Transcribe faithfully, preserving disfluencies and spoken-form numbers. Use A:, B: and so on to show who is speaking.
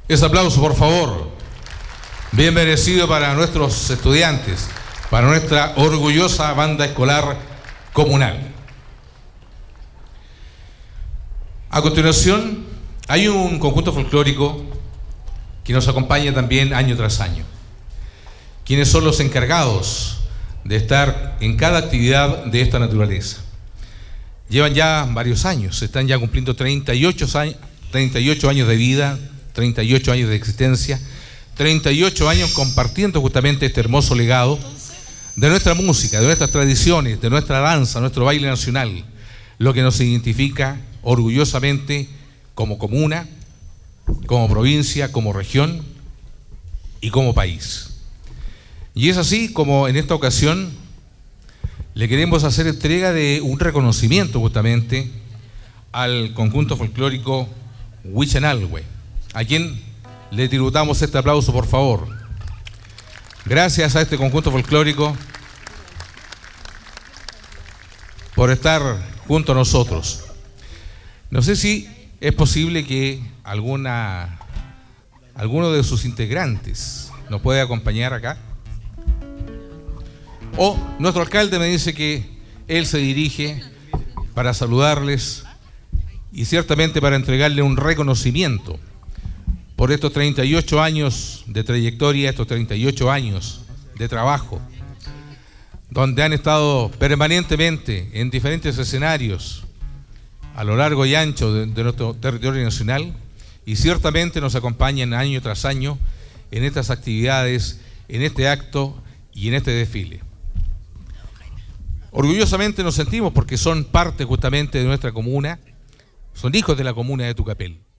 A: Ese aplauso, por favor, bien merecido para nuestros estudiantes, para nuestra orgullosa banda escolar comunal. A continuación, hay un conjunto folclórico que nos acompaña también año tras año. Quienes son los encargados de estar en cada actividad de esta naturaleza. Llevan ya varios años, están ya cumpliendo treinta y ocho años de vida, treinta y ocho años de existencia, treinta y ocho años compartiendo justamente este hermoso legado de nuestra música, de nuestras tradiciones, de nuestra danza, nuestro baile nacional, lo que nos identifica orgullosamente como comuna, como provincia, como región y como país. Y es así como en esta ocasión le queremos hacer entrega de un reconocimiento justamente al conjunto folclórico Huichanalhue, a quien le tributamos este aplauso, por favor. Gracias a este conjunto folclórico por estar junto a nosotros. No sé si es posible que alguna, alguno de sus integrantes nos pueda acompañar acá. O nuestro alcalde me dice que él se dirige para saludarles y ciertamente para entregarle un reconocimiento por estos treinta y ocho años de trayectoria, estos treinta y ocho años de trabajo, donde han estado permanentemente en diferentes escenarios a lo largo y ancho de, de nuestro territorio nacional, y ciertamente nos acompañan año tras año en estas actividades, en este acto y en este desfile. Orgullosamente nos sentimos porque son parte justamente de nuestra comuna, son hijos de la comuna de Tucapel.